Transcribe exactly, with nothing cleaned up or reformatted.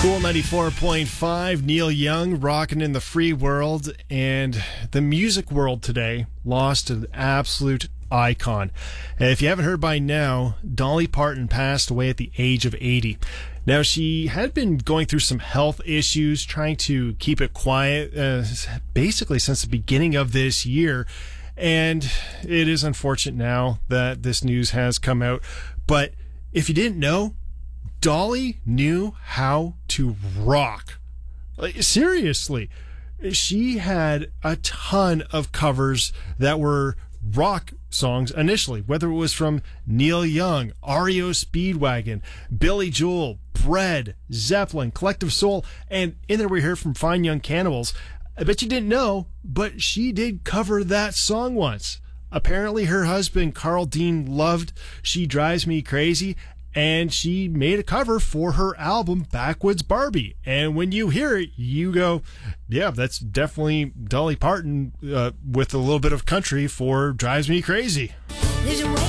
Cool ninety-four point five, Neil Young rocking in the free world, and the music world today lost an absolute icon. And if you haven't heard by now, Dolly Parton passed away at the age of eighty. Now, she had been going through some health issues, trying to keep it quiet, uh, basically since the beginning of this year. And it is unfortunate now that this news has come out. But if you didn't know, Dolly knew how to rock. Like, seriously. She had a ton of covers that were rock songs initially, whether it was from Neil Young, R E O Speedwagon, Billy Joel, Bread, Zeppelin, Collective Soul, and in there we heard from Fine Young Cannibals. I bet you didn't know, but she did cover that song once. Apparently her husband, Carl Dean, loved She Drives Me Crazy, and she made a cover for her album Backwoods Barbie. And when you hear it, you go, yeah, that's definitely Dolly Parton uh, with a little bit of country for Drives Me Crazy. There's a way